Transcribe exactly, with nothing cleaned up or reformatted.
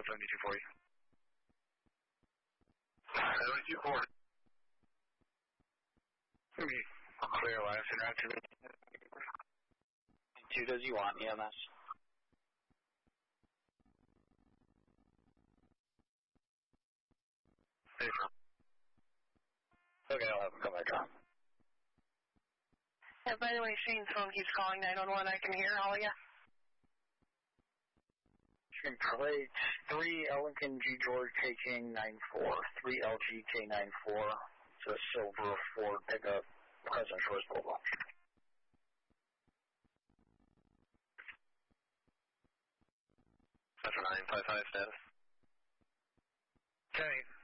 Central seventy-two forty. seventy-two forty. Clear last interaction. Two does you want, E M S? Okay, I'll have him come back on. Yeah, by the way, Shane's phone keeps calling nine one one. I can hear all of you. Shane plate three L Lincoln G George K King nine four. three L G K nine four. It's a silver Ford pickup. President Shores Boulevard. Central nine five five status. Okay.